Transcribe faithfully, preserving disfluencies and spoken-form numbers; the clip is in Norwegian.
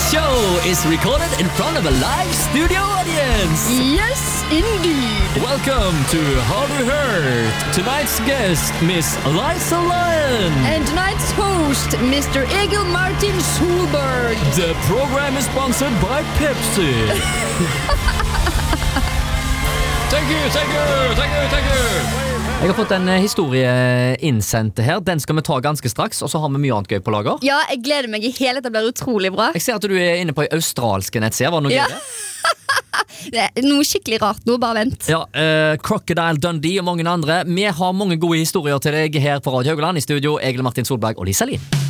show is recorded in front of a live studio audience. Yes, indeed. Welcome to Har du hørt? Tonight's guest, Miss Liza Lyon. And tonight's host, Mister Egil Martin Solberg. The program is sponsored by Pepsi. Thank you, thank you, thank you, thank you. Jeg har fått en historie innsendt her. Den skal vi ta ganske straks. Og så har vi mye annet gøy på lager. Ja, jeg gleder meg i hele. Det blir utrolig bra. Jeg ser at du er inne på en australske nettside. Var det noe ja. gøy? Det er noe skikkelig rart nå, bare vent. Ja, uh, Crocodile Dundee og mange andre. Vi har mange gode historier til deg her på Radio Haugland. I studio, Egil Martin Solberg og Lisa Lien.